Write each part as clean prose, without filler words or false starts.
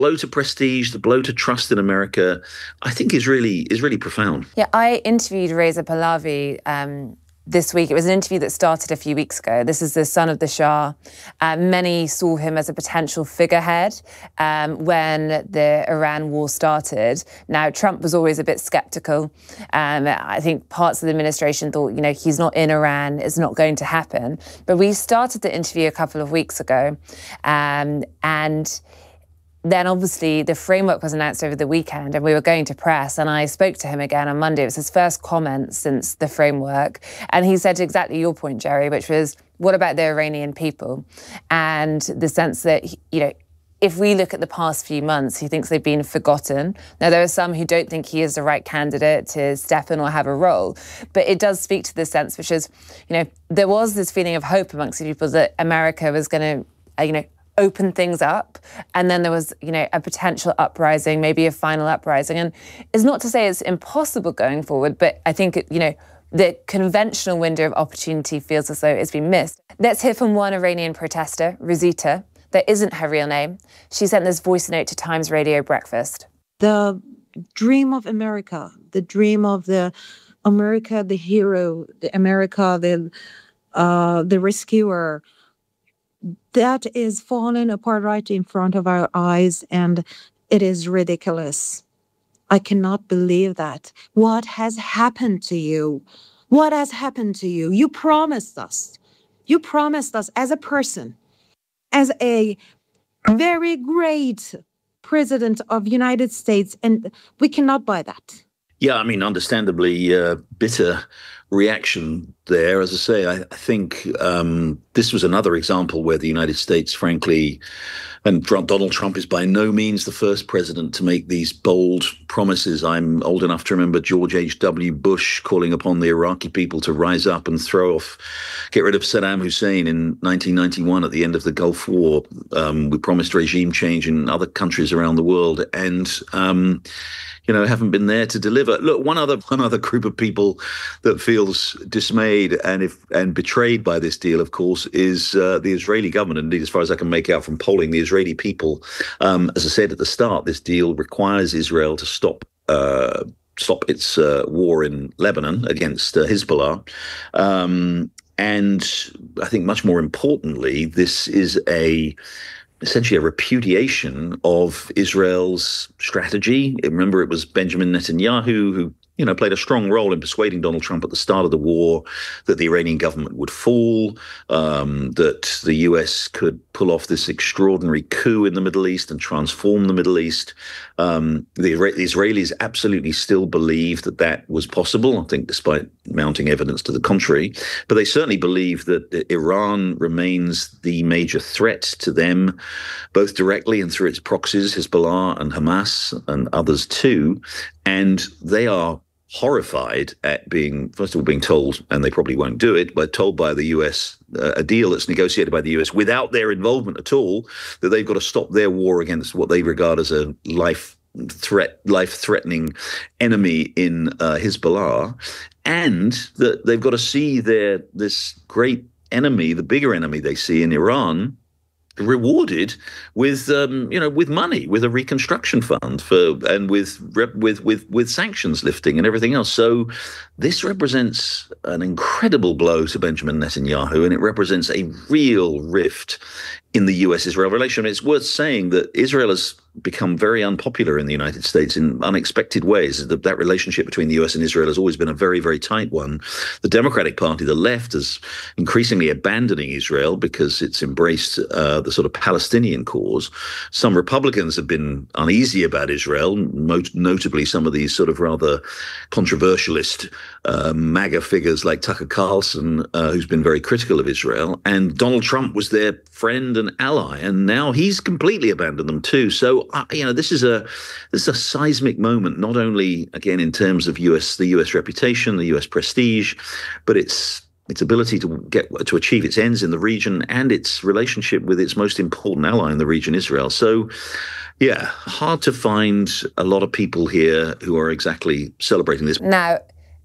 blow to prestige, the blow to trust in America, I think is really profound. Yeah, I interviewed Reza Pahlavi this week. It was an interview that started a few weeks ago. This is the son of the Shah. Many saw him as a potential figurehead when the Iran war started. Now, Trump was always a bit skeptical. I think parts of the administration thought, he's not in Iran, it's not going to happen. But we started the interview a couple of weeks ago, and then obviously the framework was announced over the weekend and we were going to press, and I spoke to him again on Monday. It was his first comment since the framework. And he said exactly your point, Jerry, which was, what about the Iranian people? And the sense that, if we look at the past few months, he thinks they've been forgotten. Now, there are some who don't think he is the right candidate to step in or have a role. But it does speak to the sense, which is, there was this feeling of hope amongst the people that America was going to, open things up, and then there was, a potential uprising, maybe a final uprising. And it's not to say it's impossible going forward, but I think, the conventional window of opportunity feels as though it's been missed. Let's hear from one Iranian protester, Rosita. That isn't her real name. She sent this voice note to Times Radio Breakfast. The dream of America, the dream of the America, the hero, the America, the rescuer, that is falling apart right in front of our eyes, and it is ridiculous. I cannot believe that. What has happened to you? What has happened to you? You promised us. You promised us as a person, as a very great president of the United States, and we cannot buy that. Yeah, I mean, understandably bitter reaction there. As I say, I think this was another example where the United States, frankly, and Donald Trump is by no means the first president to make these bold promises. I'm old enough to remember George H.W. Bush calling upon the Iraqi people to rise up and get rid of Saddam Hussein in 1991 at the end of the Gulf War. We promised regime change in other countries around the world, and haven't been there to deliver. Look, one other group of people that feels dismayed and betrayed by this deal, of course, is the Israeli government. Indeed, as far as I can make out from polling, the Israeli people, as I said at the start, this deal requires Israel to stop its war in Lebanon against Hezbollah. And I think much more importantly, this is essentially a repudiation of Israel's strategy. Remember, it was Benjamin Netanyahu who, played a strong role in persuading Donald Trump at the start of the war that the Iranian government would fall, that the US could pull off this extraordinary coup in the Middle East and transform the Middle East. The Israelis absolutely still believe that was possible, I think, despite mounting evidence to the contrary. But they certainly believe that Iran remains the major threat to them, both directly and through its proxies, Hezbollah and Hamas and others too. And they are horrified at being told, and they probably won't do it, but told by the US, a deal that's negotiated by the US without their involvement at all, that they've got to stop their war against what they regard as a life-threatening enemy in Hezbollah, and that they've got to see this great enemy, the bigger enemy they see in Iran, rewarded with money, with a reconstruction fund and with sanctions lifting and everything else. So this represents an incredible blow to Benjamin Netanyahu, and it represents a real rift in the US-Israel relation. It's worth saying that Israel has become very unpopular in the United States in unexpected ways. That relationship between the US and Israel has always been a very, very tight one. The Democratic Party, the left, is increasingly abandoning Israel because it's embraced the sort of Palestinian cause. Some Republicans have been uneasy about Israel, notably some of these sort of rather controversialist MAGA figures like Tucker Carlson, who's been very critical of Israel. And Donald Trump was their friend and ally, and now he's completely abandoned them too. So this is a seismic moment, not only again in terms of the US reputation, the US prestige, but its ability to achieve its ends in the region and its relationship with its most important ally in the region, Israel. So, yeah, hard to find a lot of people here who are exactly celebrating this. Now,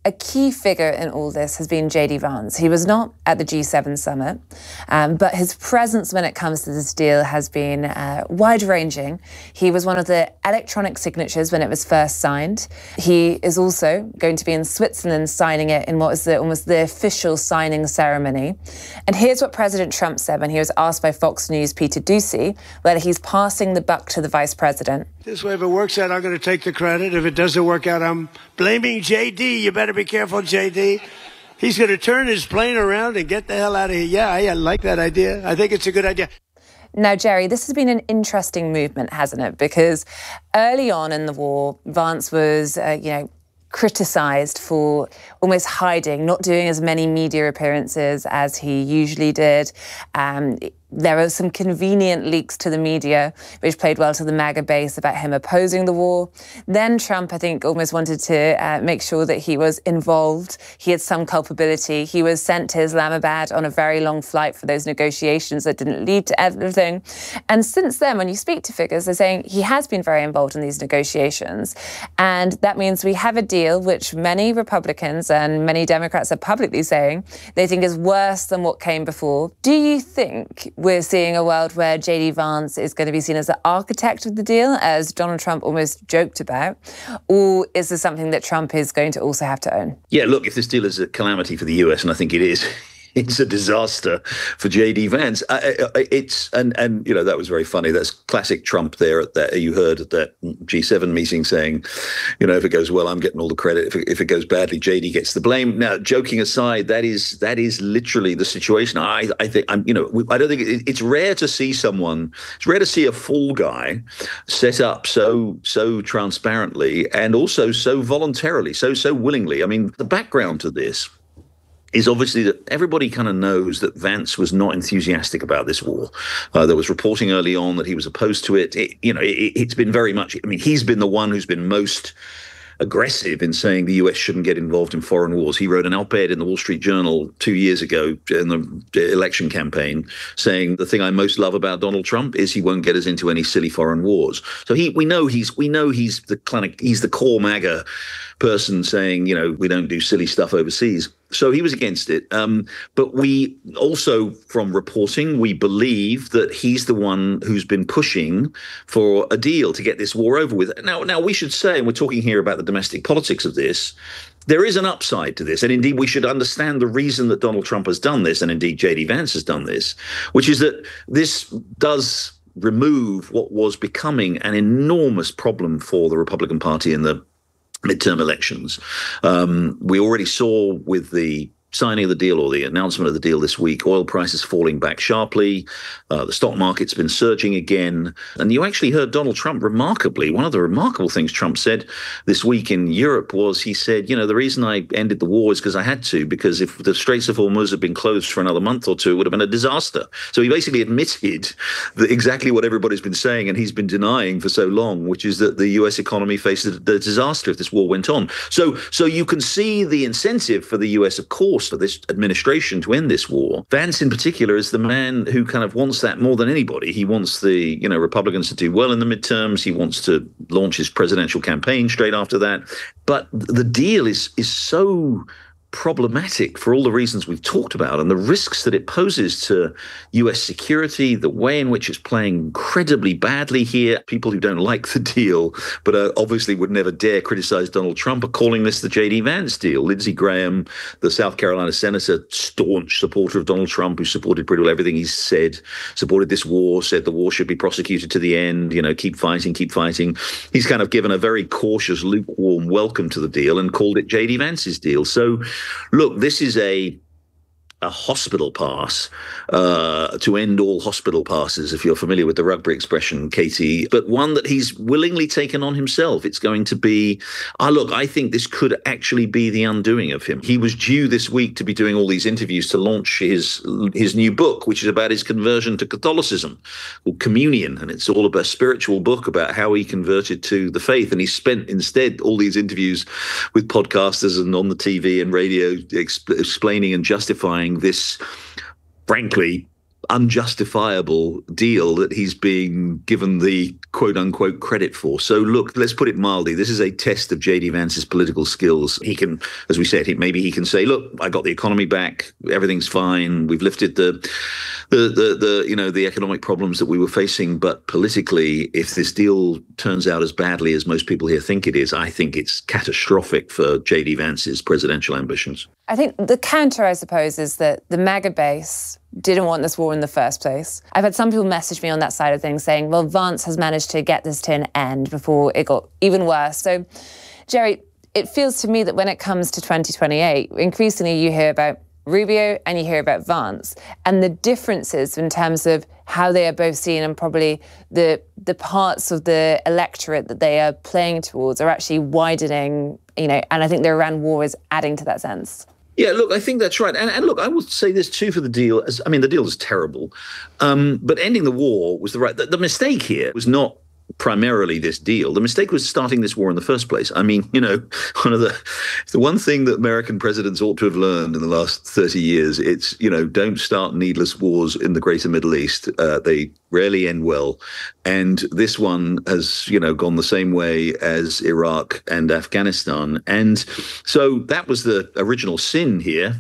a key figure in all this has been J.D. Vance. He was not at the G7 summit, but his presence when it comes to this deal has been wide-ranging. He was one of the electronic signatures when it was first signed. He is also going to be in Switzerland signing it in what is almost the official signing ceremony. And here's what President Trump said when he was asked by Fox News' Peter Doocy whether he's passing the buck to the vice president. This way, if it works out, I'm going to take the credit. If it doesn't work out, I'm blaming JD. You better be careful, JD. He's going to turn his plane around and get the hell out of here. Yeah, I like that idea. I think it's a good idea. Now, Jerry, this has been an interesting movement, hasn't it? Because early on in the war, Vance was, criticised for almost hiding, not doing as many media appearances as he usually did. There were some convenient leaks to the media, which played well to the MAGA base about him opposing the war. Then Trump, I think, almost wanted to make sure that he was involved. He had some culpability. He was sent to Islamabad on a very long flight for those negotiations that didn't lead to anything. And since then, when you speak to figures, they're saying he has been very involved in these negotiations. And that means we have a deal which many Republicans and many Democrats are publicly saying they think is worse than what came before. Do you think we're seeing a world where J.D. Vance is going to be seen as the architect of the deal, as Donald Trump almost joked about? Or is this something that Trump is going to also have to own? Yeah, look, if this deal is a calamity for the US, and I think it is, it's a disaster for J.D. Vance. That was very funny. That's classic Trump there at that. You heard at that G7 meeting saying, if it goes well, I'm getting all the credit. If it goes badly, J.D. gets the blame. Now, joking aside, that is literally the situation. I don't think it's rare to see someone. It's rare to see a fall guy set up so transparently and also so voluntarily, so willingly. I mean, the background to this is obviously that everybody kind of knows that Vance was not enthusiastic about this war. There was reporting early on that he was opposed to it. It's been very much, he's been the one who's been most aggressive in saying the US shouldn't get involved in foreign wars. He wrote an op-ed in the Wall Street Journal 2 years ago in the election campaign saying the thing I most love about Donald Trump is he won't get us into any silly foreign wars. So we know he's the core MAGA person saying, we don't do silly stuff overseas. So he was against it. But we also, from reporting, we believe that he's the one who's been pushing for a deal to get this war over with. Now we should say, and we're talking here about the domestic politics of this, there is an upside to this. And indeed, we should understand the reason that Donald Trump has done this, and indeed J.D. Vance has done this, which is that this does remove what was becoming an enormous problem for the Republican Party in the midterm elections. We already saw with the signing of the deal or the announcement of the deal this week, oil prices falling back sharply. The stock market's been surging again. And you actually heard Donald Trump remarkably, one of the remarkable things Trump said this week in Europe was he said, the reason I ended the war is because I had to, because if the Straits of Hormuz had been closed for another month or two, it would have been a disaster. So he basically admitted that exactly what everybody's been saying and he's been denying for so long, which is that the US economy faces a disaster if this war went on. So you can see the incentive for the US, of course, for this administration to end this war. Vance in particular is the man who kind of wants that more than anybody. He wants the Republicans to do well in the midterms. He wants to launch his presidential campaign straight after that. But the deal is so problematic for all the reasons we've talked about and the risks that it poses to US security, the way in which it's playing incredibly badly here. People who don't like the deal, but obviously would never dare criticize Donald Trump, are calling this the J.D. Vance deal. Lindsey Graham, the South Carolina senator, staunch supporter of Donald Trump, who supported pretty well everything he said, supported this war, said the war should be prosecuted to the end, keep fighting, keep fighting. He's kind of given a very cautious, lukewarm welcome to the deal and called it J.D. Vance's deal. So look, this is a hospital pass to end all hospital passes, if you're familiar with the rugby expression, Katie, but one that he's willingly taken on himself. It's going to be, I think this could actually be the undoing of him. He was due this week to be doing all these interviews to launch his new book, which is about his conversion to Catholicism, called Communion, and it's all about a spiritual book about how he converted to the faith. And he spent instead all these interviews with podcasters and on the TV and radio explaining and justifying this, frankly, unjustifiable deal that he's being given the quote unquote credit for. So look, let's put it mildly. This is a test of JD Vance's political skills. He can, as we said, maybe he can say, look, I got the economy back. Everything's fine. We've lifted the economic problems that we were facing. But politically, if this deal turns out as badly as most people here think it is, I think it's catastrophic for JD Vance's presidential ambitions. I think the counter, I suppose, is that the MAGA base didn't want this war in the first place. I've had some people message me on that side of things saying, well, Vance has managed to get this to an end before it got even worse. So, Gerry, it feels to me that when it comes to 2028, increasingly you hear about Rubio and you hear about Vance, and the differences in terms of how they are both seen and probably the parts of the electorate that they are playing towards are actually widening, and I think the Iran war is adding to that sense. Yeah, look, I think that's right. And look, I will say this too for the deal. The deal is terrible. But ending the war was the mistake here was not primarily this deal. The mistake was starting this war in the first place. The one thing that American presidents ought to have learned in the last 30 years, it's, don't start needless wars in the greater Middle East. They rarely end well. And this one has, gone the same way as Iraq and Afghanistan. And so that was the original sin here.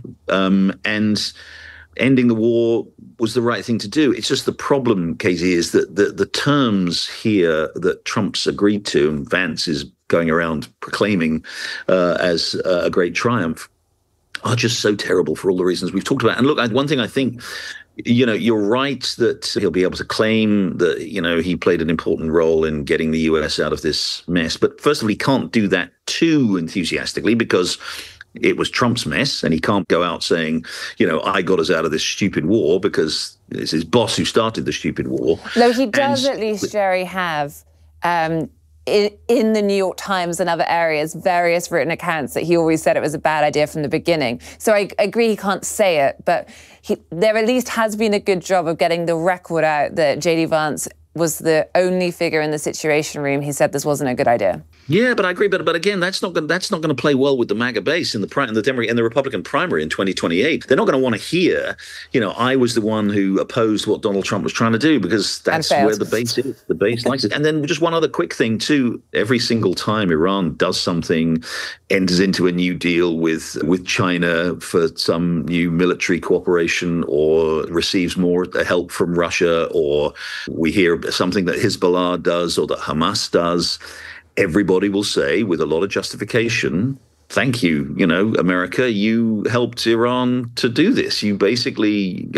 And ending the war was the right thing to do. It's just the problem, Katie, is that the terms here that Trump's agreed to and Vance is going around proclaiming as a great triumph are just so terrible for all the reasons we've talked about. And look, one thing I think, you're right that he'll be able to claim that, he played an important role in getting the US out of this mess. But first of all, he can't do that too enthusiastically because it was Trump's mess, and he can't go out saying, I got us out of this stupid war, because it's his boss who started the stupid war. No, he does at least, Gerry, have in the New York Times and other areas various written accounts that he always said it was a bad idea from the beginning. So I agree he can't say it, but there at least has been a good job of getting the record out that JD Vance was the only figure in the Situation Room. He said this wasn't a good idea. Yeah, but I agree. But again, that's not going to play well with the MAGA base in the Republican primary in 2028. They're not going to want to hear, I was the one who opposed what Donald Trump was trying to do, because that's where the base is. The base likes it. And then just one other quick thing too: every single time Iran does something, enters into a new deal with China for some new military cooperation, or receives more help from Russia, or we hear something that Hezbollah does or that Hamas does, everybody will say, with a lot of justification, thank you, America, you helped Iran to do this. You basically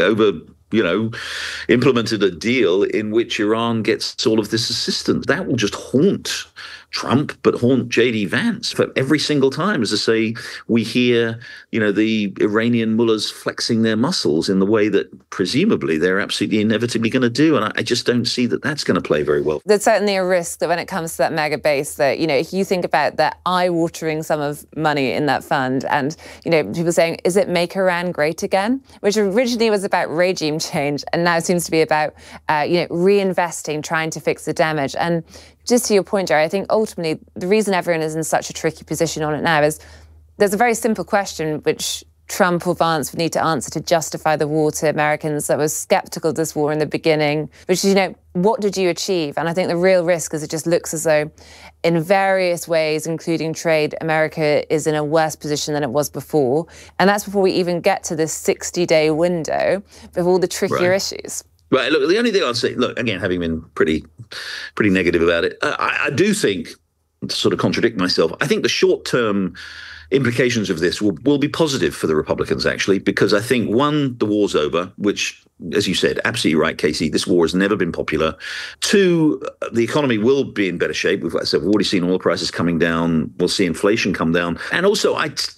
implemented a deal in which Iran gets all of this assistance. That will just haunt Trump, but haunt JD Vance for every single time, as I say, we hear, the Iranian mullahs flexing their muscles in the way that presumably they're absolutely inevitably going to do. And I just don't see that that's going to play very well. There's certainly a risk that when it comes to that MAGA base that, if you think about that eye-watering sum of money in that fund and, people saying, is it make Iran great again? Which originally was about regime change and now seems to be about, reinvesting, trying to fix the damage. And just to your point, Gerry, I think ultimately the reason everyone is in such a tricky position on it now is there's a very simple question which Trump or Vance would need to answer to justify the war to Americans that was skeptical of this war in the beginning, which is, what did you achieve? And I think the real risk is it just looks as though in various ways, including trade, America is in a worse position than it was before. And that's before we even get to this 60-day window with all the trickier issues. Right. Look, the only thing I'll say, look, again, having been pretty negative about it, I do think, to sort of contradict myself, I think the short-term implications of this will be positive for the Republicans, actually, because I think, one, the war's over, which, as you said, absolutely right, Casey, this war has never been popular. Two, the economy will be in better shape. We've already seen oil prices coming down. We'll see inflation come down. And also,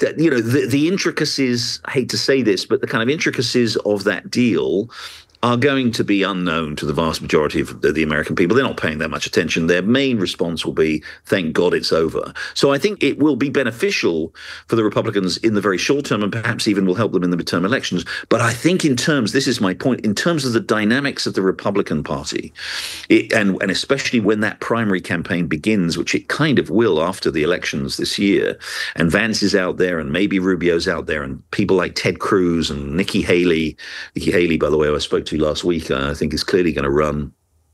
the intricacies, I hate to say this, but the kind of intricacies of that deal are going to be unknown to the vast majority of the American people. They're not paying that much attention. Their main response will be, thank God it's over. So I think it will be beneficial for the Republicans in the very short term, and perhaps even will help them in the midterm elections. But I think this is my point, in terms of the dynamics of the Republican Party, and especially when that primary campaign begins, which it kind of will after the elections this year, and Vance is out there, and maybe Rubio's out there, and people like Ted Cruz and Nikki Haley, by the way, I spoke to to last week, I think is clearly going to run.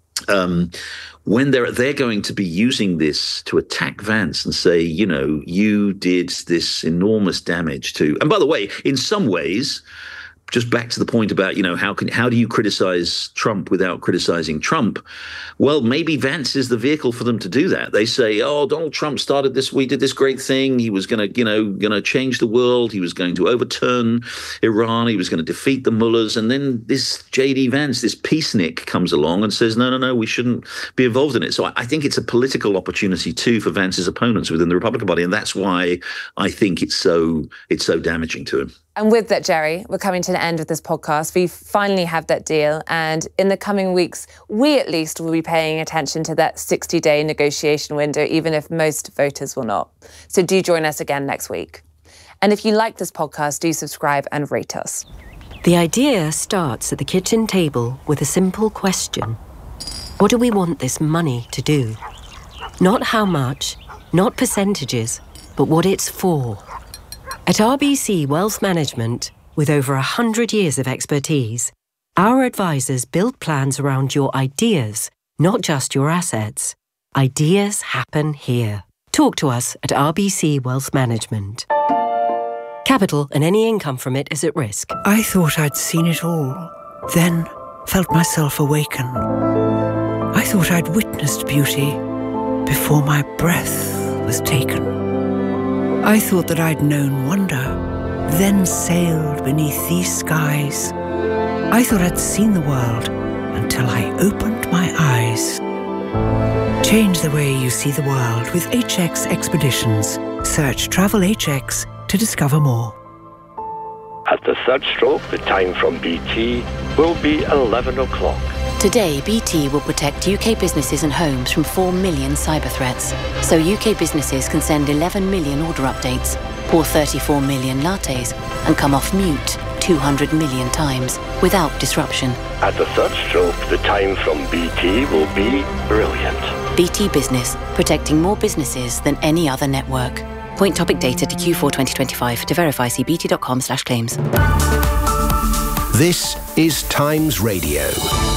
When they're going to be using this to attack Vance and say, you did this enormous damage to. And by the way, in some ways, just back to the point about, how do you criticize Trump without criticizing Trump? Well, maybe Vance is the vehicle for them to do that. They say, Donald Trump started this. We did this great thing. He was going to change the world. He was going to overturn Iran. He was going to defeat the mullahs. And then this J.D. Vance, this peacenik, comes along and says, no, we shouldn't be involved in it. So I think it's a political opportunity, too, for Vance's opponents within the Republican Party. And that's why I think it's so damaging to him. And with that, Jerry, we're coming to the end of this podcast. We finally have that deal. And in the coming weeks, we at least will be paying attention to that 60-day negotiation window, even if most voters will not. So do join us again next week. And if you like this podcast, do subscribe and rate us. The idea starts at the kitchen table with a simple question. What do we want this money to do? Not how much, not percentages, but what it's for. At RBC Wealth Management, with over 100 years of expertise, our advisors build plans around your ideas, not just your assets. Ideas happen here. Talk to us at RBC Wealth Management. Capital and any income from it is at risk. I thought I'd seen it all, then felt myself awaken. I thought I'd witnessed beauty before my breath was taken. I thought that I'd known wonder, then sailed beneath these skies. I thought I'd seen the world until I opened my eyes. Change the way you see the world with HX Expeditions. Search Travel HX to discover more. At the third stroke, the time from BT will be 11 o'clock. Today, BT will protect UK businesses and homes from 4 million cyber threats. So UK businesses can send 11 million order updates, pour 34 million lattes, and come off mute 200 million times without disruption. At the third stroke, the time from BT will be brilliant. BT Business, protecting more businesses than any other network. Point topic data to Q4 2025. To verify, see bt.com/claims. This is Times Radio.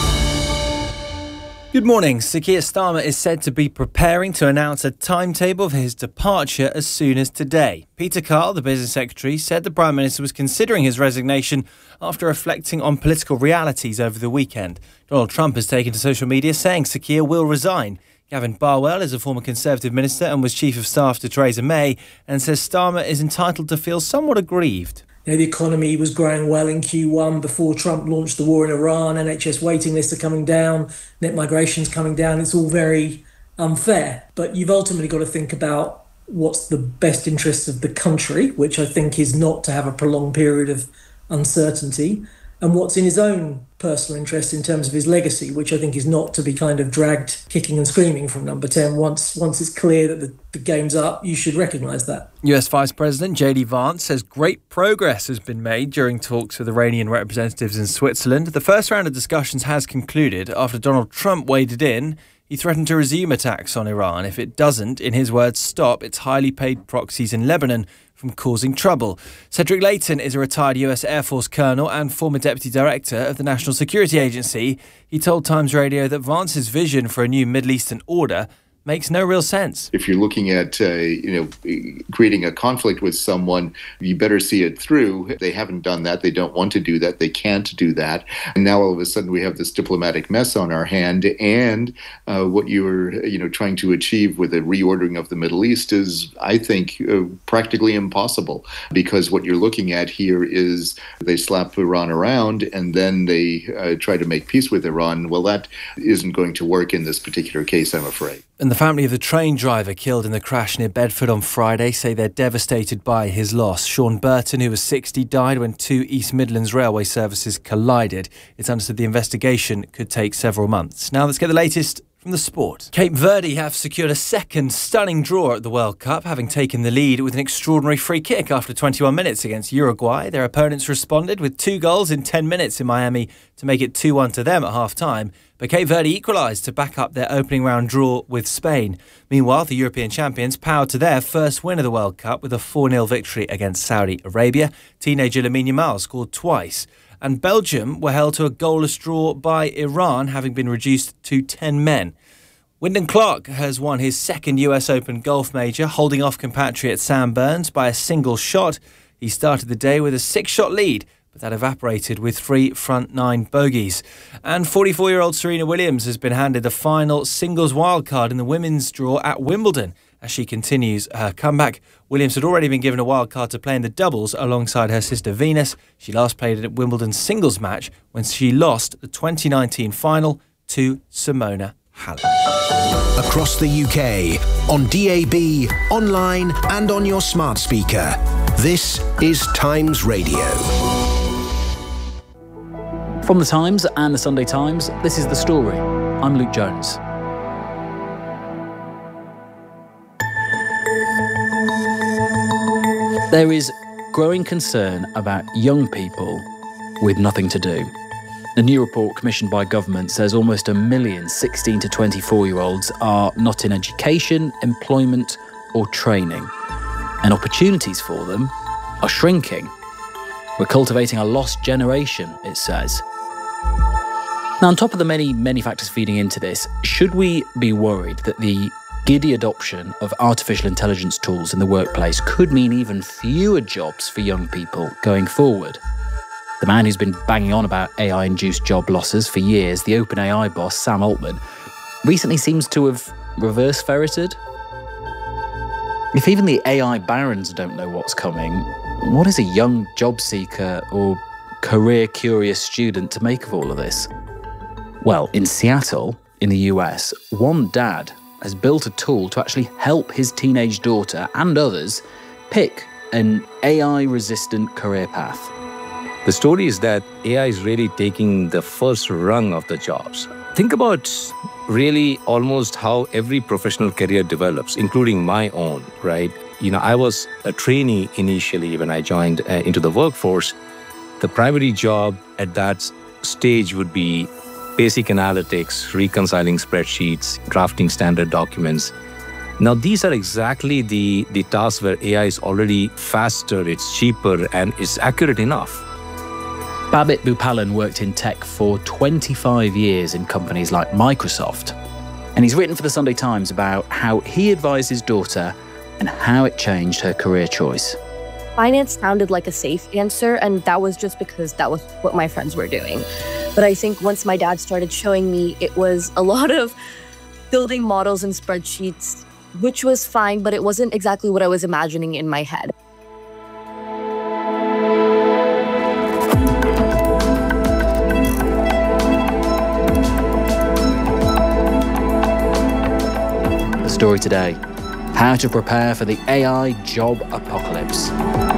Good morning. Sir Keir Starmer is said to be preparing to announce a timetable for his departure as soon as today. Peter Carl, the business secretary, said the Prime Minister was considering his resignation after reflecting on political realities over the weekend. Donald Trump has taken to social media saying Sir Keir will resign. Gavin Barwell is a former Conservative minister and was Chief of Staff to Theresa May and says Starmer is entitled to feel somewhat aggrieved. The economy was growing well in Q1 before Trump launched the war in Iran. NHS waiting lists are coming down, net migration's coming down. It's all very unfair. But you've ultimately got to think about what's the best interests of the country, which I think is not to have a prolonged period of uncertainty, and what's in his own personal interest in terms of his legacy, which I think is not to be kind of dragged kicking and screaming from number 10. Once it's clear that the game's up, you should recognise that. US Vice President J.D. Vance says great progress has been made during talks with Iranian representatives in Switzerland. The first round of discussions has concluded after Donald Trump waded in. He threatened to resume attacks on Iran if it doesn't, in his words, stop its highly paid proxies in Lebanon from causing trouble. Cedric Leighton is a retired US Air Force colonel and former deputy director of the National Security Agency. He told Times Radio that Vance's vision for a new Middle Eastern order makes no real sense. If you're looking at, creating a conflict with someone, you better see it through. They haven't done that. They don't want to do that. They can't do that. And now all of a sudden we have this diplomatic mess on our hand. And what you're, trying to achieve with a reordering of the Middle East is, I think, practically impossible. Because what you're looking at here is they slap Iran around and then they try to make peace with Iran. Well, that isn't going to work in this particular case, I'm afraid. And the family of the train driver killed in the crash near Bedford on Friday say they're devastated by his loss. Sean Burton, who was 60, died when two East Midlands railway services collided. It's understood the investigation could take several months. Now let's get the latest from the sport. Cape Verde have secured a second stunning draw at the World Cup, having taken the lead with an extraordinary free kick after 21 minutes against Uruguay. Their opponents responded with 2 goals in 10 minutes in Miami to make it 2-1 to them at half-time. But Cape Verde equalised to back up their opening round draw with Spain. Meanwhile, the European champions powered to their first win of the World Cup with a 4-0 victory against Saudi Arabia. Teenager Lamine Yamal scored twice. and Belgium were held to a goalless draw by Iran, having been reduced to 10 men. Wyndham Clark has won his second US Open golf major, holding off compatriot Sam Burns by a single shot. He started the day with a 6-shot lead, but that evaporated with 3 front 9 bogeys. And 44-year-old Serena Williams has been handed the final singles wildcard in the women's draw at Wimbledon. As she continues her comeback, Williams had already been given a wildcard to play in the doubles alongside her sister Venus. She last played at Wimbledon's singles match when she lost the 2019 final to Simona Halep. Across the UK, on DAB, online and on your smart speaker. This is Times Radio. From The Times and The Sunday Times, this is The Story. I'm Luke Jones. There is growing concern about young people with nothing to do. A new report commissioned by government says almost 1 million 16 to 24-year-olds are not in education, employment or training. And opportunities for them are shrinking. We're cultivating a lost generation, it says. Now, on top of the many factors feeding into this, should we be worried that the giddy adoption of artificial intelligence tools in the workplace could mean even fewer jobs for young people going forward? The man who's been banging on about AI-induced job losses for years, the OpenAI boss, Sam Altman, recently seems to have reverse ferreted. If even the AI barons don't know what's coming, what is a young job seeker or career-curious student to make of all of this? Well, in Seattle, in the US, one dad has built a tool to actually help his teenage daughter and others pick an AI-resistant career path. The story is that AI is really taking the first rung of the jobs. Think about really almost how every professional career develops, including my own, right? I was a trainee initially when I joined into the workforce. The primary job at that stage would be basic analytics, reconciling spreadsheets, drafting standard documents. Now, these are exactly the tasks where AI is already faster, it's cheaper, and it's accurate enough. Babit Bhupalan worked in tech for 25 years in companies like Microsoft. And he's written for the Sunday Times about how he advised his daughter and how it changed her career choice. Finance sounded like a safe answer, and that was just because that was what my friends were doing. But I think once my dad started showing me, it was a lot of building models and spreadsheets, which was fine, but it wasn't exactly what I was imagining in my head. The story today: how to prepare for the AI job apocalypse.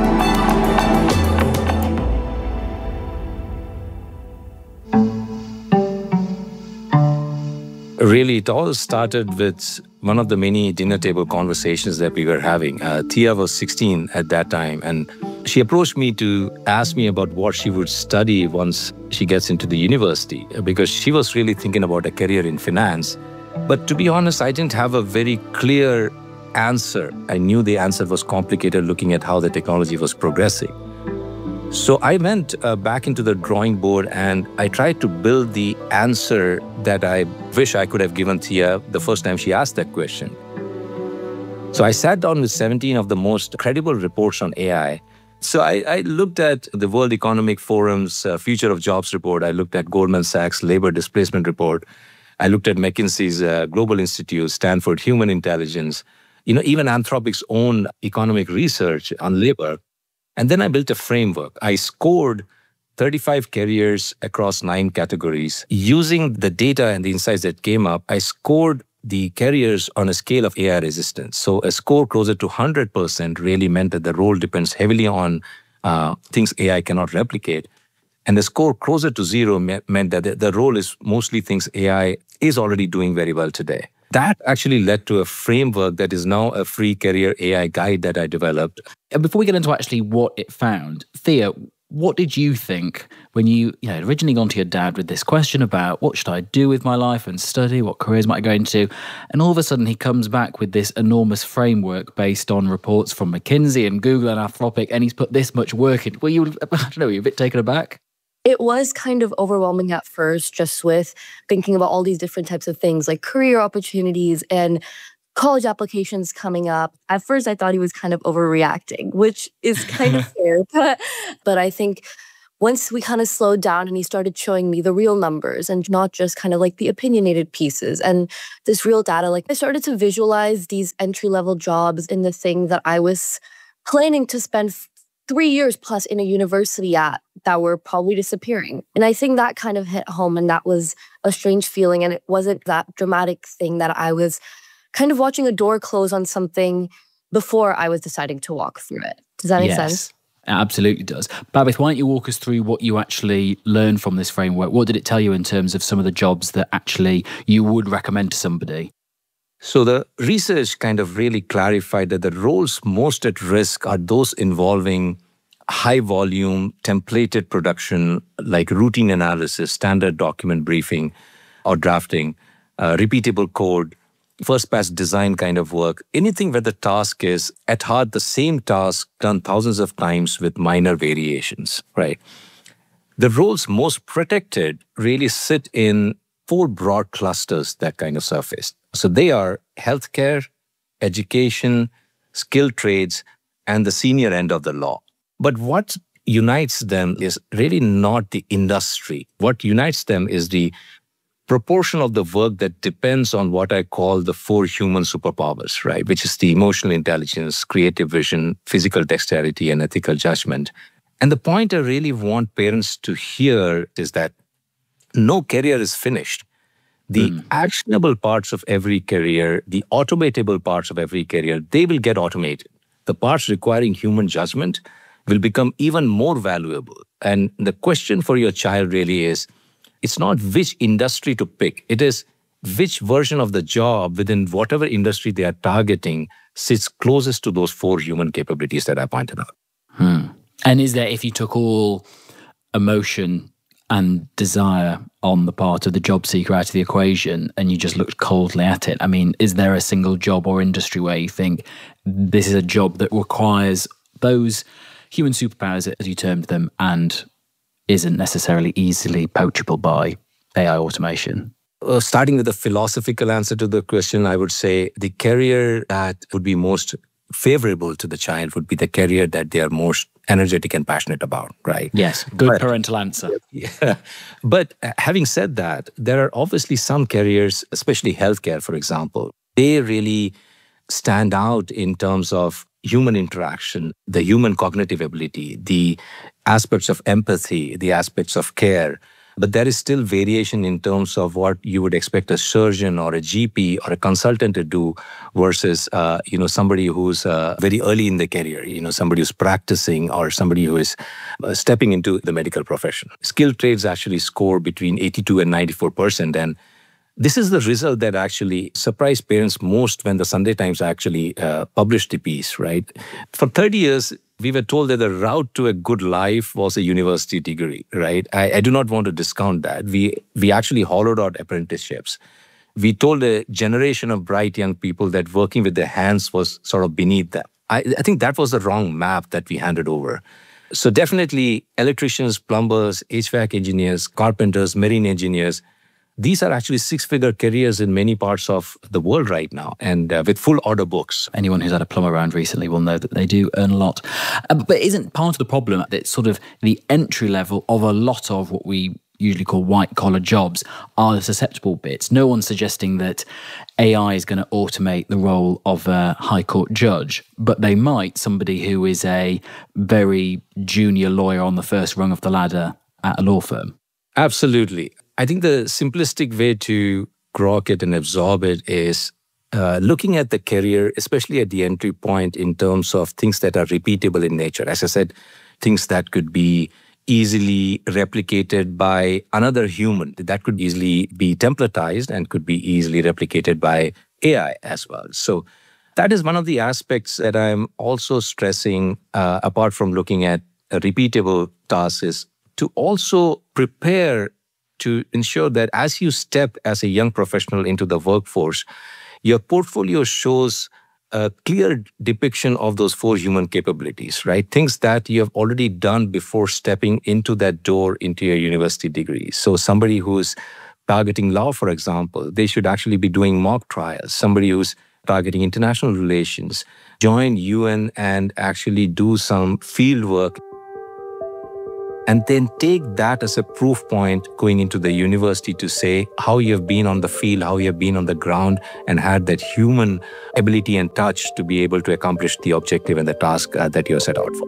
Really, it all started with one of the many dinner table conversations that we were having. Thea was 16 at that time, and she approached me to ask me about what she would study once she gets into the university, because she was really thinking about a career in finance. But to be honest, I didn't have a very clear answer. I knew the answer was complicated looking at how the technology was progressing. So I went back into the drawing board and I tried to build the answer that I wish I could have given Thea the first time she asked that question. So I sat down with 17 of the most credible reports on AI. So I looked at the World Economic Forum's Future of Jobs report. I looked at Goldman Sachs' Labor Displacement report. I looked at McKinsey's Global Institute, Stanford Human Intelligence, even Anthropic's own economic research on labor. And then I built a framework. I scored 35 careers across 9 categories. Using the data and the insights that came up, I scored the careers on a scale of AI resistance. So a score closer to 100% really meant that the role depends heavily on things AI cannot replicate. And the score closer to 0 meant that the role is mostly things AI is already doing very well today. That actually led to a framework that is now a free career AI guide that I developed. And before we get into actually what it found, Thea, what did you think when you originally gone to your dad with this question about what should I do with my life and study, what careers might I go into? And all of a sudden he comes back with this enormous framework based on reports from McKinsey and Google and Anthropic, and he's put this much work in. Were you a bit taken aback? It was kind of overwhelming at first, just with thinking about all these different types of things like career opportunities and college applications coming up. At first, I thought he was kind of overreacting, which is kind of fair. But I think once we kind of slowed down and he started showing me the real numbers and not just kind of like the opinionated pieces and this real data, like I started to visualize these entry-level jobs in the thing that I was planning to spend 3 years plus in a university at that were probably disappearing. And I think that kind of hit home, and that was a strange feeling. And it wasn't that dramatic thing that I was kind of watching a door close on something before I was deciding to walk through it. Does that make sense? It absolutely does. Babith, why don't you walk us through what you actually learned from this framework? What did it tell you in terms of some of the jobs that actually you would recommend to somebody? So the research kind of really clarified that the roles most at risk are those involving high volume, templated production, like routine analysis, standard document briefing or drafting, repeatable code, first pass design kind of work, anything where the task is at heart the same task done thousands of times with minor variations, right? The roles most protected really sit in 4 broad clusters that kind of surfaced. So they are healthcare, education, skilled trades, and the senior end of the law. But what unites them is really not the industry. What unites them is the proportion of the work that depends on what I call the 4 human superpowers, right? Which is the emotional intelligence, creative vision, physical dexterity, and ethical judgment. And the point I really want parents to hear is that no career is finished. The actionable parts of every career, the automatable parts of every career, they will get automated. The parts requiring human judgment will become even more valuable. And the question for your child really is, it's not which industry to pick. It is which version of the job within whatever industry they are targeting sits closest to those 4 human capabilities that I pointed out. And is there, if you took all emotion and desire on the part of the job seeker out of the equation and you just looked coldly at it, I mean, is there a single job or industry where you think this is a job that requires those human superpowers, as you termed them, and isn't necessarily easily poachable by AI automation? Starting with the philosophical answer to the question, I would say the career that would be most favorable to the child would be the career that they are most energetic and passionate about, right? Yes, good parental answer. Yeah. But having said that, there are obviously some careers, especially healthcare, for example, they really stand out in terms of human interaction, the human cognitive ability, the aspects of empathy, the aspects of care. But there is still variation in terms of what you would expect a surgeon or a GP or a consultant to do versus, somebody who's very early in the career, somebody who's practicing or somebody who is stepping into the medical profession. Skilled trades actually score between 82 and 94%. And this is the result that actually surprised parents most when the Sunday Times actually published the piece, right? For 30 years, we were told that the route to a good life was a university degree, right? I do not want to discount that. We actually hollowed out apprenticeships. We told a generation of bright young people that working with their hands was sort of beneath them. I think that was the wrong map that we handed over. So definitely electricians, plumbers, HVAC engineers, carpenters, marine engineers, these are actually 6-figure careers in many parts of the world right now, and with full order books. Anyone who's had a plumber around recently will know that they do earn a lot. But isn't part of the problem that sort of the entry level of a lot of what we usually call white-collar jobs are the susceptible bits? No one's suggesting that AI is going to automate the role of a high court judge, but they might somebody who is a very junior lawyer on the first rung of the ladder at a law firm. Absolutely. I think the simplistic way to grok it and absorb it is looking at the career, especially at the entry point, in terms of things that are repeatable in nature. As I said, things that could be easily replicated by another human, that could easily be templatized and could be easily replicated by AI as well. So that is one of the aspects that I'm also stressing, apart from looking at repeatable tasks, is to also prepare to ensure that as you step as a young professional into the workforce, your portfolio shows a clear depiction of those 4 human capabilities, right? Things that you have already done before stepping into that door into your university degree. So somebody who's targeting law, for example, they should actually be doing mock trials. Somebody who's targeting international relations, join UN and actually do some field work. And then take that as a proof point going into the university to say how you have been on the field, how you have been on the ground, and had that human ability and touch to be able to accomplish the objective and the task that you're set out for.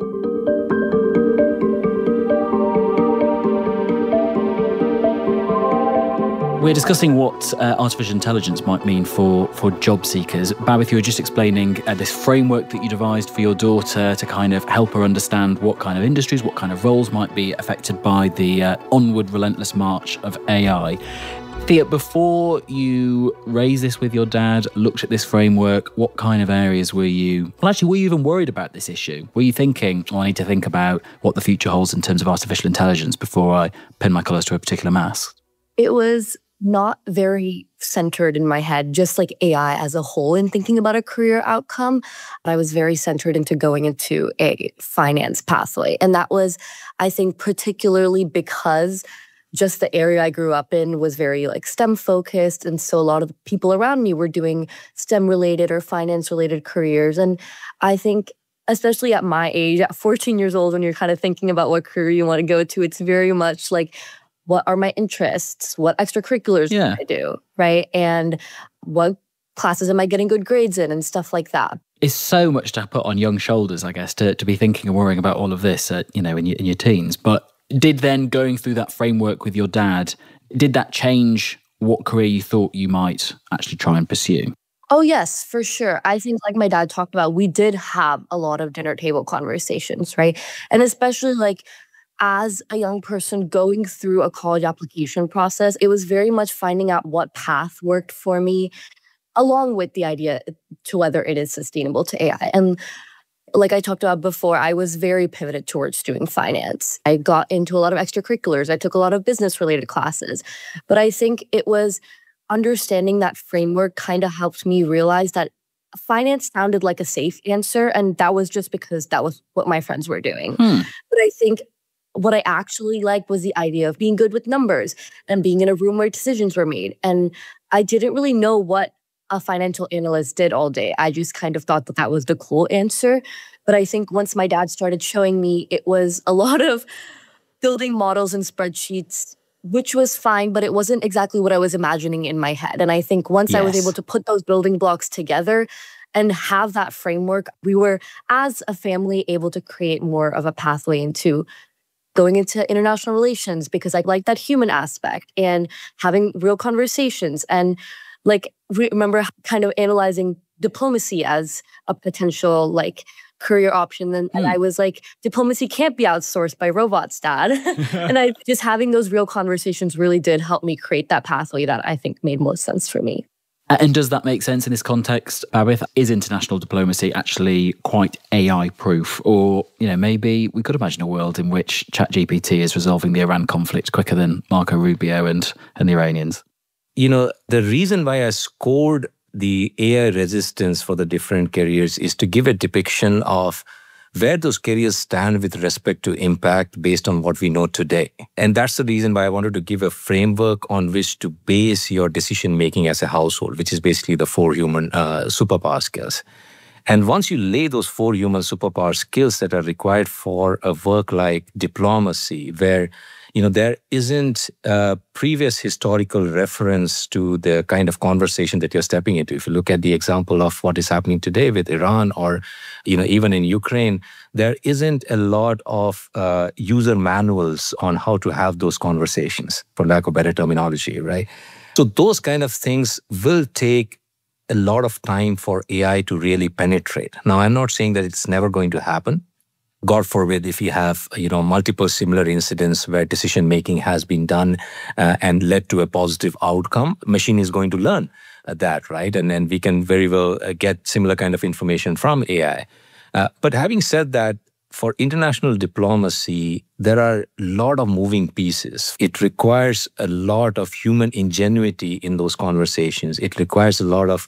We're discussing what artificial intelligence might mean for job seekers. Babith, you were just explaining this framework that you devised for your daughter to kind of help her understand what kind of industries, what kind of roles might be affected by the onward relentless march of AI. Thea, before you raised this with your dad, looked at this framework, what kind of areas were you even worried about this issue? Were you thinking, I need to think about what the future holds in terms of artificial intelligence before I pin my colours to a particular mast? It was not very centered in my head, just like AI as a whole in thinking about a career outcome. I was very centered into going into a finance pathway. And that was, I think, particularly because just the area I grew up in was very like STEM focused. And so a lot of the people around me were doing STEM related or finance related careers. And I think especially at my age, at 14 years old, when you're kind of thinking about what career you want to go to, it's very much like, what are my interests? What extracurriculars can I do, right? And what classes am I getting good grades in and stuff like that. It's so much to put on young shoulders, I guess, to be thinking and worrying about all of this, in your teens. But did then going through that framework with your dad, did that change what career you thought you might actually try and pursue? Oh, yes, for sure. I think like my dad talked about, we did have a lot of dinner table conversations, right? And especially like, as a young person going through a college application process, it was very much finding out what path worked for me, along with the idea to whether it is sustainable to AI. And like I talked about before, I was very pivoted towards doing finance. I got into a lot of extracurriculars. I took a lot of business-related classes. But I think it was understanding that framework kind of helped me realize that finance sounded like a safe answer, and that was just because that was what my friends were doing. But I think what I actually liked was the idea of being good with numbers and being in a room where decisions were made. And I didn't really know what a financial analyst did all day. I just kind of thought that that was the cool answer. But I think once my dad started showing me, it was a lot of building models and spreadsheets, which was fine, but it wasn't exactly what I was imagining in my head. And I think once I was able to put those building blocks together and have that framework, we were, as a family, able to create more of a pathway into going into international relations, because I like that human aspect and having real conversations. And like, remember kind of analyzing diplomacy as a potential like career option. And I was like, diplomacy can't be outsourced by robots, Dad. And just having those real conversations really did help me create that pathway that I think made most sense for me. And does that make sense in this context, Babith? Is international diplomacy actually quite AI-proof? Or, maybe we could imagine a world in which ChatGPT is resolving the Iran conflict quicker than Marco Rubio and the Iranians? The reason why I scored the AI resistance for the different careers is to give a depiction of where those careers stand with respect to impact based on what we know today. And that's the reason why I wanted to give a framework on which to base your decision-making as a household, which is basically the 4 human superpower skills. And once you lay those 4 human superpower skills that are required for a work like diplomacy, where there isn't a previous historical reference to the kind of conversation that you're stepping into. If you look at the example of what is happening today with Iran or, even in Ukraine, there isn't a lot of user manuals on how to have those conversations, for lack of better terminology, right? So those kind of things will take a lot of time for AI to really penetrate. Now, I'm not saying that it's never going to happen. God forbid if you have, multiple similar incidents where decision-making has been done and led to a positive outcome, machine is going to learn that, right? And then we can very well get similar kind of information from AI. But having said that, for international diplomacy, there are a lot of moving pieces. It requires a lot of human ingenuity in those conversations. It requires a lot of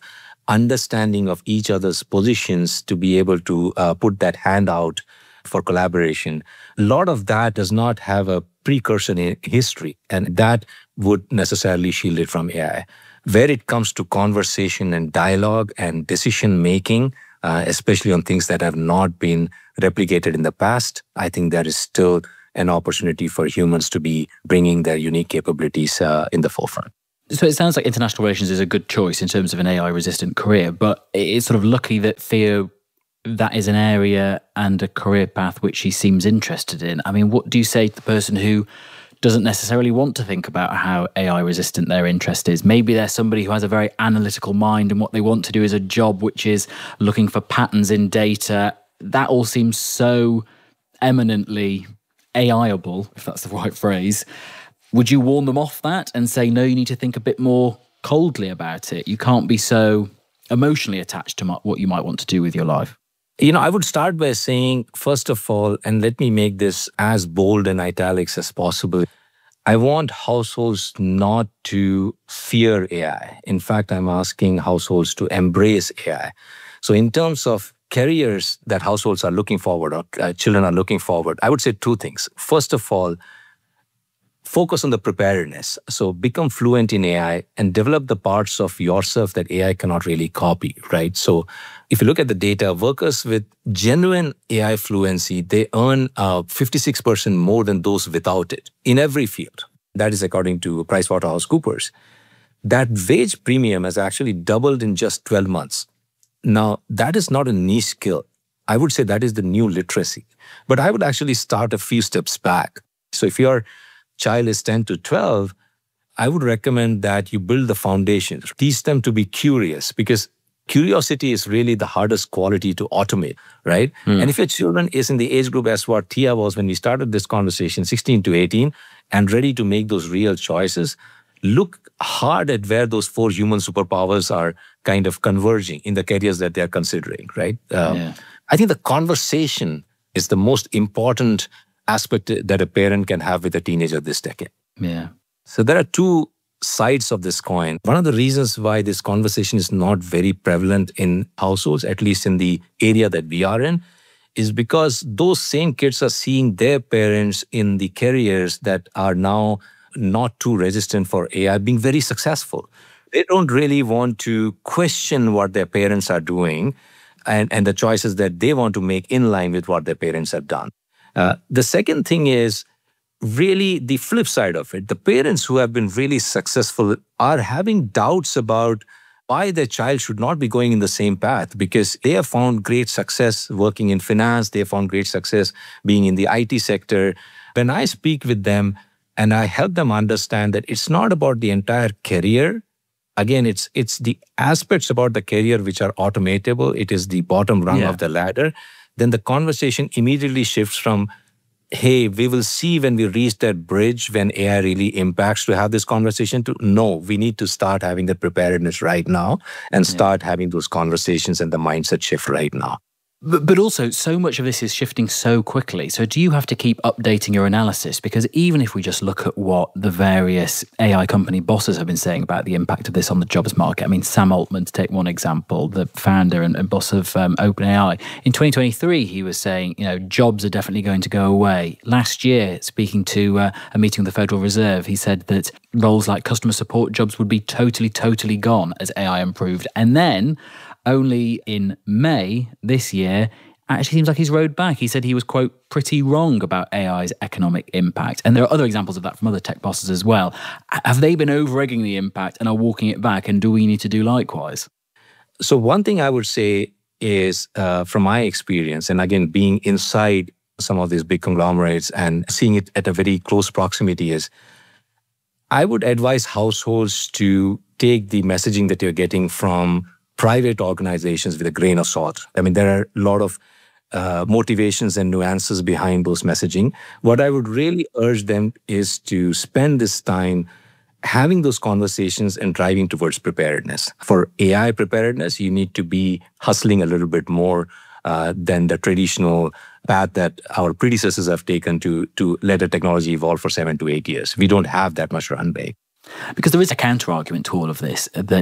understanding of each other's positions to be able to put that hand out for collaboration. A lot of that does not have a precursor in history, and that would necessarily shield it from AI. Where it comes to conversation and dialogue and decision making, especially on things that have not been replicated in the past, I think there is still an opportunity for humans to be bringing their unique capabilities in the forefront. So it sounds like international relations is a good choice in terms of an AI-resistant career, but it's sort of lucky that Theo, that is an area and a career path which he seems interested in. I mean, what do you say to the person who doesn't necessarily want to think about how AI-resistant their interest is? Maybe they're somebody who has a very analytical mind and what they want to do is a job which is looking for patterns in data. That all seems so eminently AI-able, if that's the right phrase. Would you warn them off that and say, no, you need to think a bit more coldly about it? You can't be so emotionally attached to what you might want to do with your life. I would start by saying, first of all, and let me make this as bold in italics as possible, I want households not to fear AI. In fact, I'm asking households to embrace AI. So in terms of careers that households are looking forward or children are looking forward, I would say two things. First of all, focus on the preparedness. So become fluent in AI and develop the parts of yourself that AI cannot really copy, right? So if you look at the data, workers with genuine AI fluency, they earn 56% more than those without it in every field. That is according to PricewaterhouseCoopers. That wage premium has actually doubled in just 12 months. Now, that is not a niche skill. I would say that is the new literacy. But I would actually start a few steps back. So if your child is 10 to 12, I would recommend that you build the foundation. Teach them to be curious, because curiosity is really the hardest quality to automate, right? And if your children is in the age group as what Tia was when we started this conversation, 16 to 18, and ready to make those real choices, look hard at where those 4 human superpowers are kind of converging in the careers that they're considering, right? I think the conversation is the most important aspect that a parent can have with a teenager this decade. Yeah. So there are two sides of this coin. One of the reasons why this conversation is not very prevalent in households, at least in the area that we are in, is because those same kids are seeing their parents in the careers that are now not too resistant for AI being very successful. They don't really want to question what their parents are doing and the choices that they want to make in line with what their parents have done. The second thing is really the flip side of it. The parents who have been really successful are having doubts about why their child should not be going in the same path, because they have found great success working in finance. They have found great success being in the IT sector. When I speak with them and I help them understand that it's not about the entire career. Again, it's the aspects about the career which are automatable. It is the bottom rung of the ladder. Then the conversation immediately shifts from, hey, we will see when we reach that bridge when AI really impacts, to have this conversation, to no, we need to start having the preparedness right now and start having those conversations and the mindset shift right now. But also, so much of this is shifting so quickly. So do you have to keep updating your analysis? Because even if we just look at what the various AI company bosses have been saying about the impact of this on the jobs market, I mean, Sam Altman, to take one example, the founder and boss of OpenAI, in 2023, he was saying, jobs are definitely going to go away. Last year, speaking to a meeting with the Federal Reserve, he said that roles like customer support jobs would be totally gone as AI improved. And then only in May this year, actually seems like he's rode back. He said he was, quote, pretty wrong about AI's economic impact. And there are other examples of that from other tech bosses as well. Have they been over-egging the impact and are walking it back? And do we need to do likewise? So one thing I would say is, from my experience, and again, being inside some of these big conglomerates and seeing it at a very close proximity, is I would advise households to take the messaging that you're getting from private organizations with a grain of salt. I mean, there are a lot of motivations and nuances behind those messaging. What I would really urge them is to spend this time having those conversations and driving towards preparedness. For AI preparedness, you need to be hustling a little bit more than the traditional path that our predecessors have taken to let a technology evolve for 7 to 8 years. We don't have that much runway. Because there is a counter-argument to all of this, that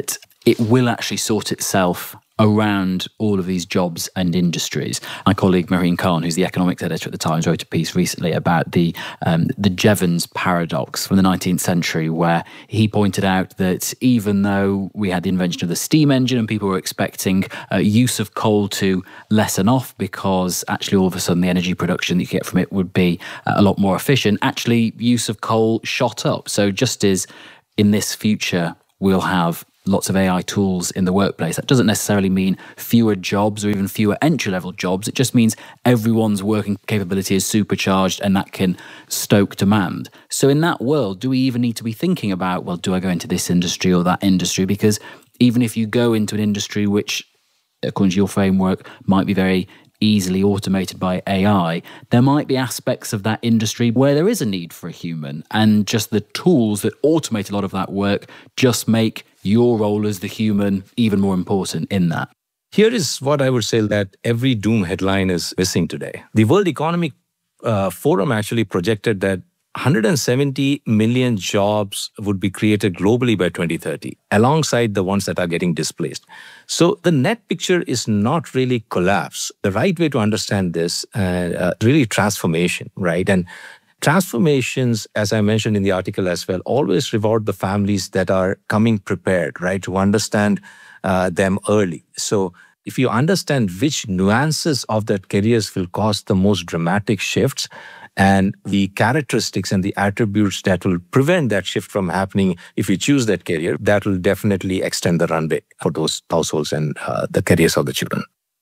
it will actually sort itself around all of these jobs and industries. My colleague Marine Khan, who's the economics editor at the Times, wrote a piece recently about the Jevons paradox from the 19th century, where he pointed out that even though we had the invention of the steam engine and people were expecting use of coal to lessen off because actually all of a sudden the energy production that you get from it would be a lot more efficient, actually use of coal shot up. So just as in this future we'll have lots of AI tools in the workplace, that doesn't necessarily mean fewer jobs or even fewer entry-level jobs. It just means everyone's working capability is supercharged and that can stoke demand. So in that world, do we even need to be thinking about, well, do I go into this industry or that industry? Because even if you go into an industry which, according to your framework, might be very easily automated by AI, there might be aspects of that industry where there is a need for a human, and just the tools that automate a lot of that work just make your role as the human even more important in that. Here is what I would say that every doom headline is missing today. The World Economic Forum actually projected that 170 million jobs would be created globally by 2030, alongside the ones that are getting displaced. So the net picture is not really collapse. The right way to understand this, really transformation, right? And transformations, as I mentioned in the article as well, always reward the families that are coming prepared, right, to understand them early. So if you understand which nuances of that careers will cause the most dramatic shifts, and the characteristics and the attributes that will prevent that shift from happening if you choose that career, that will definitely extend the runway for those households and the careers of the children.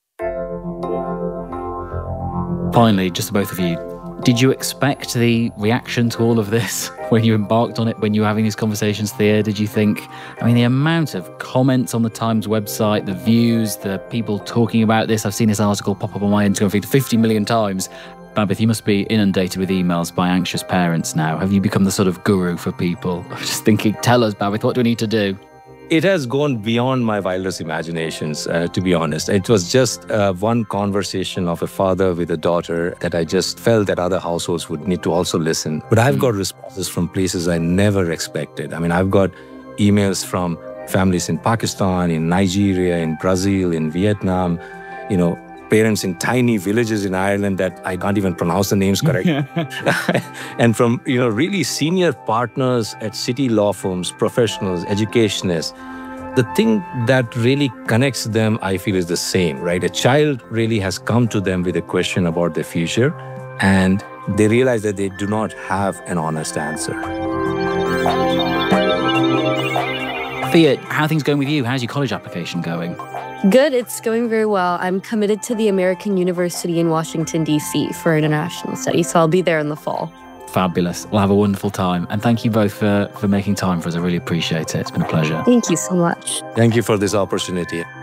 Finally, just the both of you, did you expect the reaction to all of this when you embarked on it, when you were having these conversations, Thea? Did you think, I mean, the amount of comments on the Times website, the views, the people talking about this, I've seen this article pop up on my Instagram feed 50 million times. Babith, you must be inundated with emails by anxious parents now. Have you become the sort of guru for people? I'm just thinking, tell us, Babith, what do we need to do? It has gone beyond my wildest imaginations, to be honest. It was just one conversation of a father with a daughter that I just felt that other households would need to also listen. But I've got responses from places I never expected. I mean, I've got emails from families in Pakistan, in Nigeria, in Brazil, in Vietnam, parents in tiny villages in Ireland that I can't even pronounce the names correctly. And from, really senior partners at city law firms, professionals, educationists. The thing that really connects them, I feel, is the same, right? A child really has come to them with a question about their future, and they realize that they do not have an honest answer. Thea, how are things going with you? How's your college application going? Good, it's going very well. I'm committed to the American University in Washington, D.C. for international studies, so I'll be there in the fall. Fabulous. We'll have a wonderful time. And thank you both for making time for us. I really appreciate it. It's been a pleasure. Thank you so much. Thank you for this opportunity.